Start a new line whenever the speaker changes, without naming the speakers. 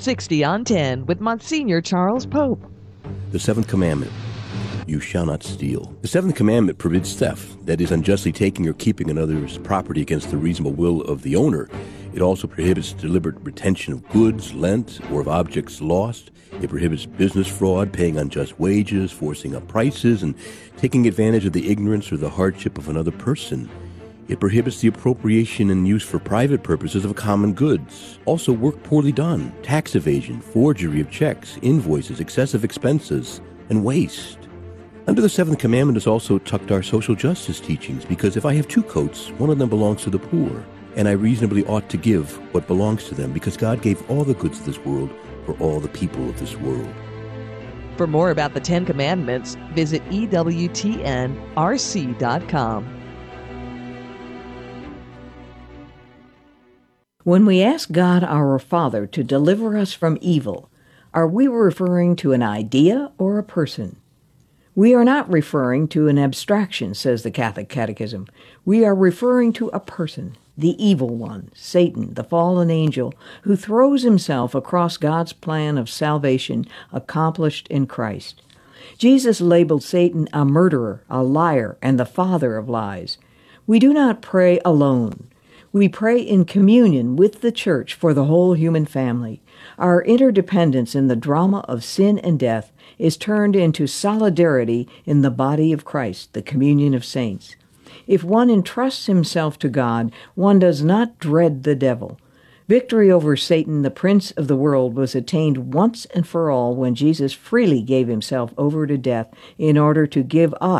60 on 10 with Monsignor Charles Pope.
The seventh commandment, you shall not steal. The seventh commandment forbids theft, that is, unjustly taking or keeping another's property against the reasonable will of the owner. It also prohibits deliberate retention of goods lent or of objects lost. It prohibits business fraud, paying unjust wages, forcing up prices, and taking advantage of the ignorance or the hardship of another person. It prohibits the appropriation and use for private purposes of common goods. Also, work poorly done, tax evasion, forgery of checks, invoices, excessive expenses, and waste. Under the seventh commandment is also tucked our social justice teachings, because if I have two coats, one of them belongs to the poor, and I reasonably ought to give what belongs to them, because God gave all the goods of this world for all the people of this world.
For more about the 10 Commandments, visit EWTNRC.com.
When we ask God our Father to deliver us from evil, are we referring to an idea or a person? We are not referring to an abstraction, says the Catholic Catechism. We are referring to a person, the evil one, Satan, the fallen angel, who throws himself across God's plan of salvation accomplished in Christ. Jesus labeled Satan a murderer, a liar, and the father of lies. We do not pray alone. We pray in communion with the Church for the whole human family. Our interdependence in the drama of sin and death is turned into solidarity in the body of Christ, the communion of saints. If one entrusts himself to God, one does not dread the devil. Victory over Satan, the prince of the world, was attained once and for all when Jesus freely gave himself over to death in order to give us